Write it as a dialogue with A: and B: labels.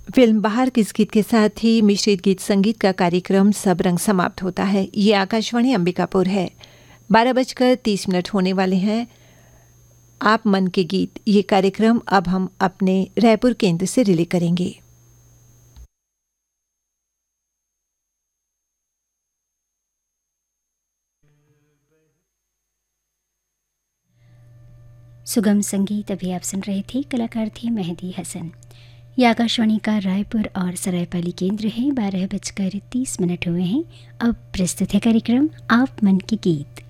A: Film बाहर किस गीत के साथ ही मिश्रित गीत संगीत का कार्यक्रम सब रंग समाप्त होता है। ये आकाशवाणी अंबिकापुर है। 12:30 होने वाले हैं। आप मन के गीत, ये कार्यक्रम अब हम अपने रायपुर केंद्र से रिले करेंगे।
B: सुगम संगीत अभी आप सुन रहे थे, कलाकार थे मेहदी हसन। ये आकाशवाणी का रायपुर और सरायपाली केंद्र है। 12:30 हुए हैं। अब प्रस्तुत है कार्यक्रम आप मन के गीत।